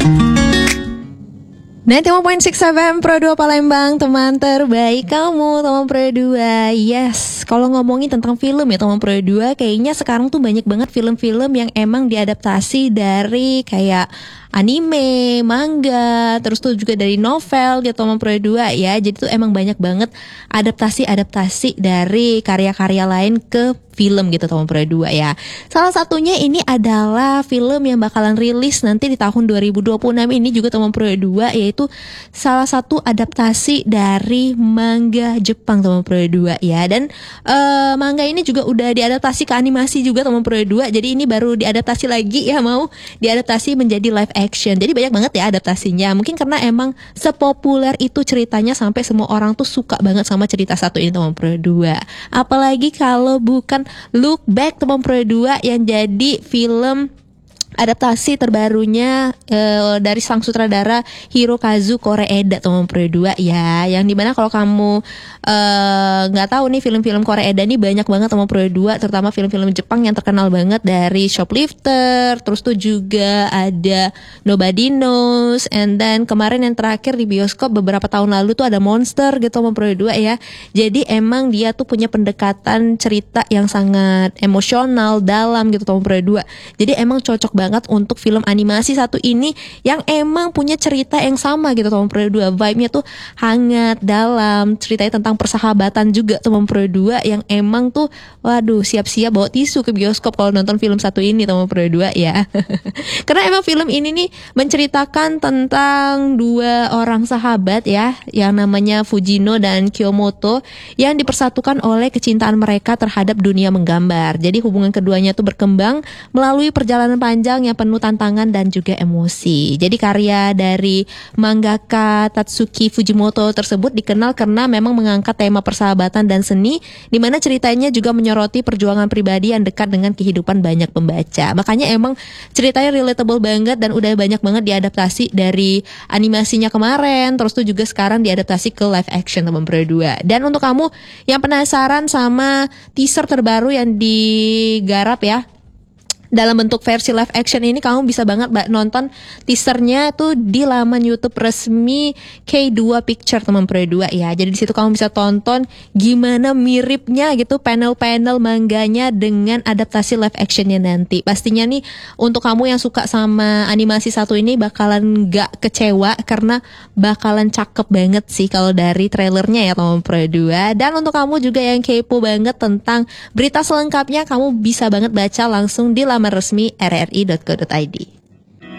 91.6 FM Pro 2 Palembang, teman terbaik kamu, teman Pro 2. Yes, kalau ngomongin tentang film ya teman Pro 2, kayaknya sekarang tuh banyak banget film-film yang emang diadaptasi dari kayak anime, manga, terus tuh juga dari novel gitu teman Pro 2 ya. Jadi tuh emang banyak banget adaptasi dari karya-karya lain ke film gitu teman Pro 2 ya. Salah satunya ini adalah film yang bakalan rilis nanti di tahun 2026 ini juga teman Pro 2, yaitu salah satu adaptasi dari manga Jepang teman Pro 2 ya. Dan manga ini juga udah diadaptasi ke animasi juga teman Pro 2. Jadi ini baru diadaptasi lagi ya, mau diadaptasi menjadi live action. Jadi banyak banget ya adaptasinya. Mungkin karena emang sepopuler itu ceritanya sampai semua orang tuh suka banget sama cerita satu ini teman Pro 2. Apalagi kalau bukan Look Back teman Pro 2 yang jadi film adaptasi terbarunya dari sang sutradara Hirokazu Koreeda teman Pro 2 ya, yang dimana kalau kamu nggak tahu nih, film-film Koreeda ini banyak banget teman Pro 2, terutama film-film Jepang yang terkenal banget, dari Shoplifter, terus tuh juga ada Nobody Knows, and then kemarin yang terakhir di bioskop beberapa tahun lalu tuh ada Monster gitu teman Pro 2 ya. Jadi emang dia tuh punya pendekatan cerita yang sangat emosional, dalam gitu teman Pro 2. Jadi emang cocok banget untuk film animasi satu ini yang emang punya cerita yang sama gitu teman Pro 2. Vibe-nya tuh hangat, dalam, ceritanya tentang persahabatan juga teman Pro 2, yang emang tuh waduh, siap-siap bawa tisu ke bioskop kalau nonton film satu ini teman Pro 2 ya. Karena emang film ini nih menceritakan tentang dua orang sahabat ya, yang namanya Fujino dan Kyomoto, yang dipersatukan oleh kecintaan mereka terhadap dunia menggambar. Jadi hubungan keduanya tuh berkembang melalui perjalanan panjang yang penuh tantangan dan juga emosi. Jadi karya dari mangaka Tatsuki Fujimoto tersebut dikenal karena memang mengangkat tema persahabatan dan seni, di mana ceritanya juga menyoroti perjuangan pribadi yang dekat dengan kehidupan banyak pembaca. Makanya emang ceritanya relatable banget dan udah banyak banget diadaptasi dari animasinya kemarin, terus tuh juga sekarang diadaptasi ke live action teman Pro 2. Dan untuk kamu yang penasaran sama teaser terbaru yang digarap ya dalam bentuk versi live action ini, kamu bisa banget nonton teasernya tuh di laman YouTube resmi K2 Picture teman Pro 2 ya. Jadi di situ kamu bisa tonton gimana miripnya gitu panel-panel mangganya dengan adaptasi live actionnya nanti. Pastinya nih untuk kamu yang suka sama animasi satu ini bakalan gak kecewa, karena bakalan cakep banget sih kalau dari trailernya ya teman Pro 2. Dan untuk kamu juga yang kepo banget tentang berita selengkapnya, kamu bisa banget baca langsung di laman resmi rri.co.id.